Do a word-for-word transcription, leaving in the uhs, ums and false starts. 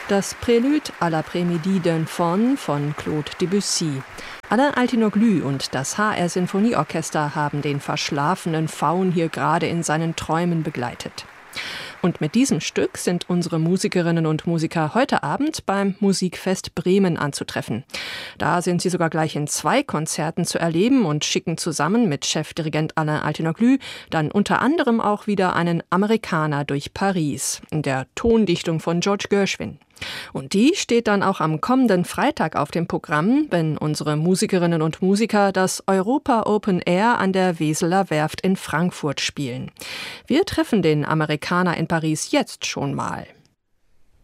Das Prélude à l'après-midi d'un faune von Claude Debussy. Alain Altinoglu und das H R Sinfonieorchester haben den verschlafenen Faun hier gerade in seinen Träumen begleitet. Und mit diesem Stück sind unsere Musikerinnen und Musiker heute Abend beim Musikfest Bremen anzutreffen. Da sind sie sogar gleich in zwei Konzerten zu erleben und schicken zusammen mit Chefdirigent Alain Altinoglu dann unter anderem auch wieder einen Amerikaner durch Paris, in der Tondichtung von George Gershwin. Und die steht dann auch am kommenden Freitag auf dem Programm, wenn unsere Musikerinnen und Musiker das Europa Open Air an der Weseler Werft in Frankfurt spielen. Wir treffen den Amerikaner in Paris jetzt schon mal.